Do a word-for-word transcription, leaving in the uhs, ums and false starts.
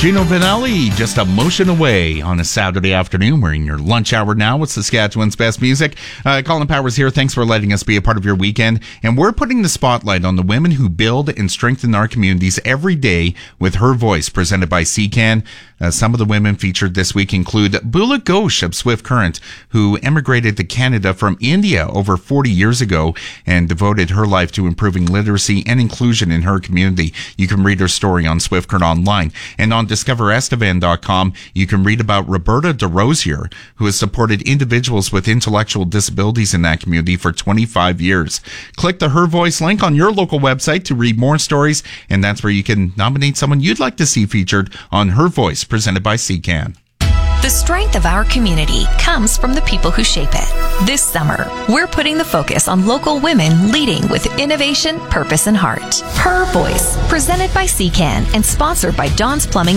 Gino Vanelli, just a motion away on a Saturday afternoon. We're in your lunch hour now with Saskatchewan's best music. Uh, Colin Powers here. Thanks for letting us be a part of your weekend. And we're putting the spotlight on the women who build and strengthen our communities every day with Her Voice, presented by C C A N. Uh, some of the women featured this week include Bula Ghosh of Swift Current, who emigrated to Canada from India over forty years ago and devoted her life to improving literacy and inclusion in her community. You can read her story on Swift Current online. And on discover estevan dot com, you can read about Roberta DeRosier, who has supported individuals with intellectual disabilities in that community for twenty-five years. Click the Her Voice link on your local website to read more stories, and that's where you can nominate someone you'd like to see featured on Her Voice, presented by C C A N. The strength of our community comes from the people who shape it. This summer, we're putting the focus on local women leading with innovation, purpose, and heart. Her Voice, presented by C C A N and sponsored by Don's Plumbing